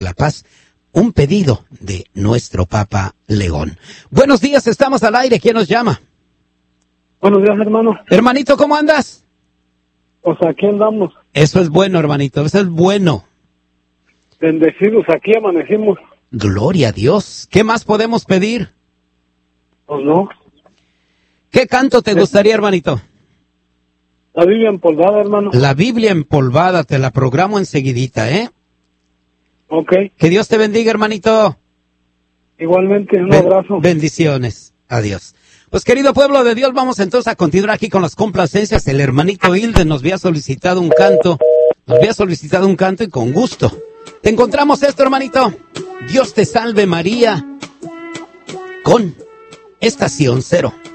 la paz. Un pedido de nuestro Papa León. Buenos días, estamos al aire. ¿Quién nos llama? Buenos días, hermano. Hermanito, ¿cómo andas? Pues aquí andamos. Eso es bueno, hermanito, eso es bueno. Bendecidos, aquí amanecimos. Gloria a Dios. ¿Qué más podemos pedir? Pues no. ¿Qué canto te gustaría, hermanito? La Biblia empolvada, hermano. La Biblia empolvada, te la programo enseguidita, ¿eh? Ok. Que Dios te bendiga, hermanito. Igualmente, un abrazo. Bendiciones. Adiós. Pues querido pueblo de Dios, vamos entonces a continuar aquí con las complacencias. El hermanito Hilde nos había solicitado un canto. Y con gusto. Te encontramos esto, hermanito. Dios te salve María. Con Estación Cero.